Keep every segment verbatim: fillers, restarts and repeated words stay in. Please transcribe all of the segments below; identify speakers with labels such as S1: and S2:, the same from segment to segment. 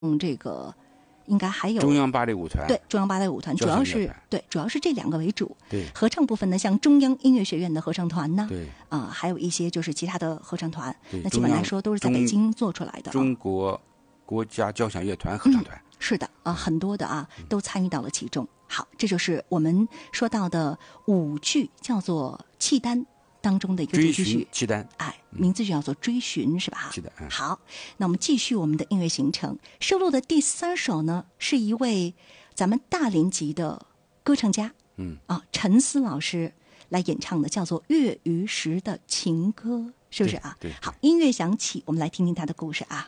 S1: 嗯，这个应该还有
S2: 中央芭蕾舞团，
S1: 对，中央芭蕾舞团主要是对，主要是这两个为主。
S2: 对，
S1: 合唱部分呢，像中央音乐学院的合唱团呢，
S2: 对，
S1: 啊、呃，还有一些就是其他的合唱团，
S2: 对，
S1: 那基本来说都是在北京做出来的。
S2: 中国国家交响乐团合唱团、嗯、
S1: 是的啊、呃，很多的啊都参与到了其中。好，这就是我们说到的舞剧，叫做契丹当中的一个主题曲，
S2: 契丹，
S1: 哎，名字就叫做追寻，是吧？
S2: 是的。嗯、
S1: 好，那我们继续我们的音乐行程。收录的第三首呢，是一位咱们大连籍的歌唱家，
S2: 嗯
S1: 啊，陈思老师来演唱的，叫做《月余时的情歌》，是不是啊？
S2: 对。对
S1: 好，音乐响起，我们来听听他的故事啊。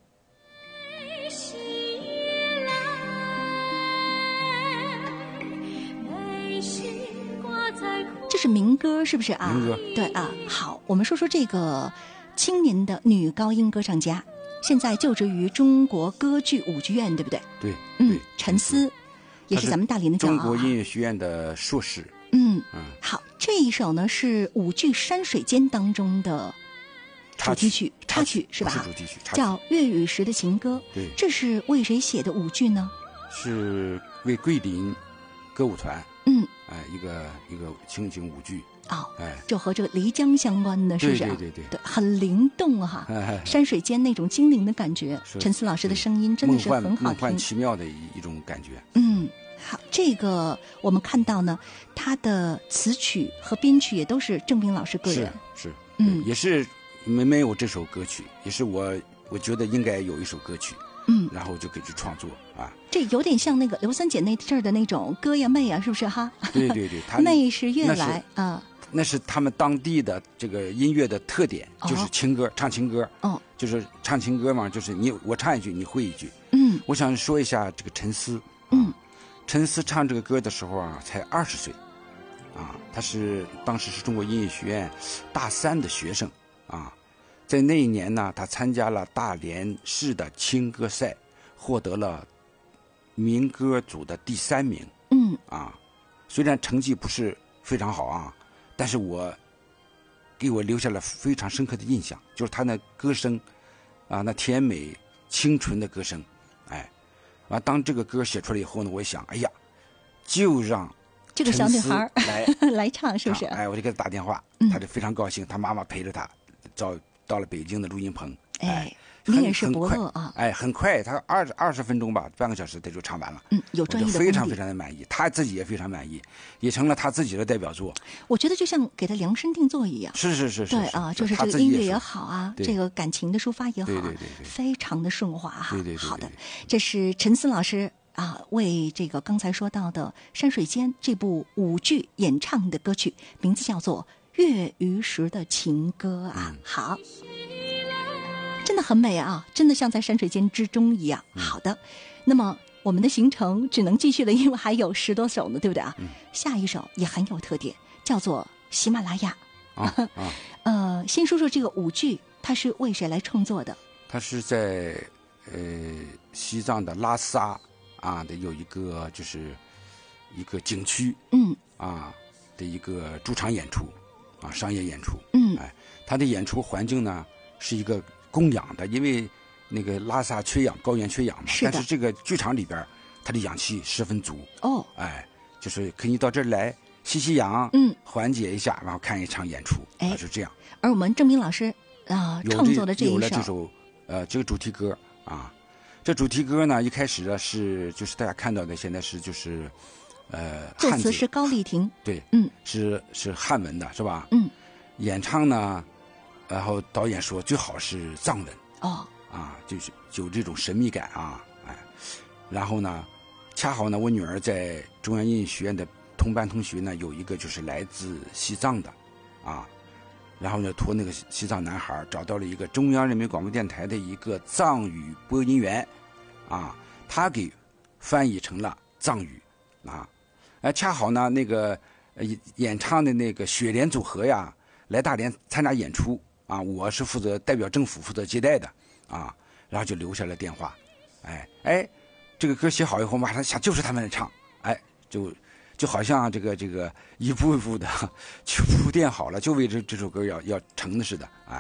S1: 这是民歌是不是啊？
S2: 民歌。
S1: 对啊。好，我们说说这个青年的女高音歌唱家，现在就职于中国歌剧舞剧院，对不对？
S2: 对。
S1: 嗯，陈思也是咱们大连的骄傲、啊。
S2: 中国音乐学院的硕士。
S1: 嗯
S2: 嗯。
S1: 好，这一首呢是舞剧《山水间》当中的主题曲插曲是吧？
S2: 是主题曲，
S1: 叫《月雨时的情歌》。
S2: 对。
S1: 这是为谁写的舞剧呢？
S2: 是为桂林歌舞团。
S1: 嗯。
S2: 哎，一个一个情景舞剧
S1: 哦，
S2: 哎，
S1: 就和这个漓江相关的，是不是、啊？
S2: 对对对 对,
S1: 对，很灵动哈、啊哎，山水间那种精灵的感觉。陈思老师的声音真的是很好听，
S2: 梦幻奇妙的一一种感觉。
S1: 嗯，好，这个我们看到呢，他的词曲和编曲也都是郑斌老师个人，
S2: 是是，
S1: 嗯，
S2: 也是没没有这首歌曲，也是我我觉得应该有一首歌曲。
S1: 嗯，
S2: 然后就给去创作啊，
S1: 这有点像那个刘三姐那阵儿的那种歌呀妹啊，是不是哈？
S2: 对对对，
S1: 妹是乐来啊，
S2: 那是他们当地的这个音乐的特点，
S1: 哦、
S2: 就是情歌，唱情歌，
S1: 哦，
S2: 就是唱情歌嘛，就是你我唱一句，你会一句。
S1: 嗯，
S2: 我想说一下这个陈思，啊、
S1: 嗯，
S2: 陈思唱这个歌的时候啊，才二十岁，啊，他是当时是中国音乐学院大三的学生啊。在那一年呢，他参加了大连市的青歌赛，获得了民歌组的第三名。
S1: 嗯，
S2: 啊，虽然成绩不是非常好啊，但是我给我留下了非常深刻的印象，就是他那歌声，啊，那甜美清纯的歌声，哎，啊，当这个歌写出来以后呢，我想，哎呀，就让
S1: 这个小女孩
S2: 来
S1: 来唱，是不是？
S2: 哎，我就给他打电话，他就非常高兴，他妈妈陪着他找。到了北京的录音棚，
S1: 哎，你也是伯乐啊！
S2: 哎，很快，他二二十分钟吧，半个小时他就唱完了。
S1: 嗯，有专业的
S2: 非常非常的满意，他自己也非常满意，也成了他自己的代表作。
S1: 我觉得就像给他量身定做一样。
S2: 是是是是。
S1: 对啊，就是这个音乐也好啊，这个感情的抒发也好，
S2: 对对对对，
S1: 非常的顺滑哈。
S2: 对对对。
S1: 好的，这是陈思老师啊，为这个刚才说到的《山水间》这部舞剧演唱的歌曲，名字叫做《月余时的情歌》啊。
S2: 嗯、
S1: 好。真的很美啊，真的像在山水间之中一样。好的，那么我们的行程只能继续了，因为还有十多首呢，对不对啊？
S2: 嗯、
S1: 下一首也很有特点，叫做《喜马拉雅》。
S2: 啊啊、
S1: 呃，先说说这个舞剧，它是为谁来创作的？
S2: 它是在呃西藏的拉萨啊的有一个就是一个景区，
S1: 嗯
S2: 啊的一个驻场演出啊，商业演出。
S1: 嗯，
S2: 哎，它的演出环境呢是一个供氧的，因为那个拉萨缺氧，高原缺氧嘛。
S1: 是
S2: 但是这个剧场里边，它的氧气十分足。
S1: 哦，
S2: 哎，就是可以到这儿来吸吸氧，
S1: 嗯，
S2: 缓解一下，然后看一场演出，
S1: 哎，
S2: 是这样。
S1: 而我们郑斌老师啊、呃、创作的这一首，
S2: 有了这首呃这个主题歌啊，这主题歌呢一开始呢是就是大家看到的，现在是就是呃
S1: 作词是高丽婷，
S2: 对，
S1: 嗯，
S2: 是是汉文的，是吧？
S1: 嗯，
S2: 演唱呢。然后导演说最好是藏文
S1: 哦，
S2: 啊，就是有这种神秘感啊，哎，然后呢，恰好呢，我女儿在中央音乐学院的同班同学呢，有一个就是来自西藏的，啊，然后呢，托那个西藏男孩找到了一个中央人民广播电台的一个藏语播音员，啊，他给翻译成了藏语，啊，哎，恰好呢，那个呃演唱的那个雪莲组合呀，来大连参加演出。啊，我是负责代表政府负责接待的啊，然后就留下了电话，哎哎，这个歌写好以后，马上想就是他们来唱，哎，就就好像这个这个一步一步的去铺垫好了，就为这这首歌要要成的似的啊，
S1: 嗯，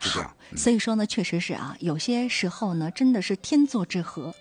S2: 就这样。嗯、
S1: 所以说呢，确实是啊，有些时候呢，真的是天作之合。